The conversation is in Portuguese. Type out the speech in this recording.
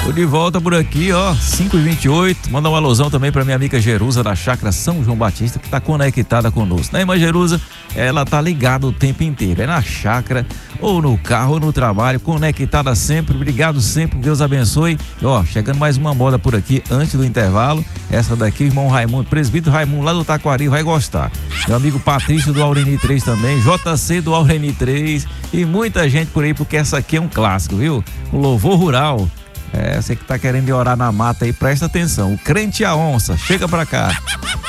Tô de volta por aqui, ó, 5h28. Manda uma alusão também pra minha amiga Jerusa da Chácara São João Batista, que tá conectada conosco. Né, irmã Jerusa? Ela tá ligada o tempo inteiro. É na chácara, ou no carro, ou no trabalho, conectada sempre. Obrigado sempre, Deus abençoe. E, ó, chegando mais uma moda por aqui antes do intervalo. Essa daqui, o irmão Raimundo, presbítero Raimundo, lá do Taquari, vai gostar. Meu amigo Patrício do Aureni 3 também, JC do Aureni 3 e muita gente por aí, porque essa aqui é um clássico, viu? O louvor rural. Você que tá querendo orar na mata aí, presta atenção. O crente e a onça, chega pra cá.